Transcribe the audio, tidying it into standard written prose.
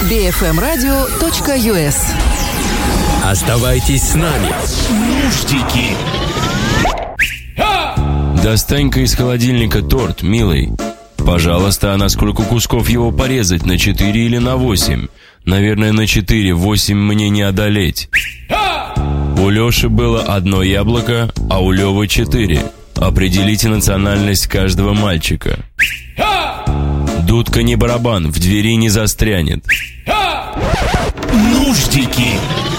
bfmradio.us. Оставайтесь с нами. Нуждики. Достань-ка из холодильника торт, милый. Пожалуйста, а на сколько кусков его порезать? На 4 или на 8? Наверное, на 4. 8 мне не одолеть. У Лёши было 1 яблоко, а у Лёвы 4. Определите национальность каждого мальчика. Дудка не барабан, в двери не застрянет. Нуждики.